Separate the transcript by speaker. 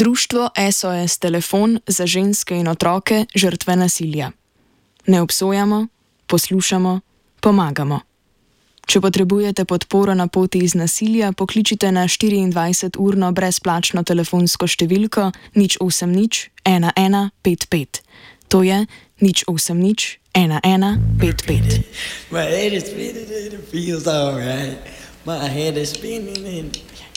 Speaker 1: Društvo SOS Telefon za ženske in otroke žrtve nasilja. Ne obsojamo, poslušamo, pomagamo. Če potrebujete podporo na poti iz nasilja, pokličite na 24-urno brezplačno telefonsko številko 080 1155. To je 080 1155.
Speaker 2: My head is spinning and it feels alright. My head is spinning and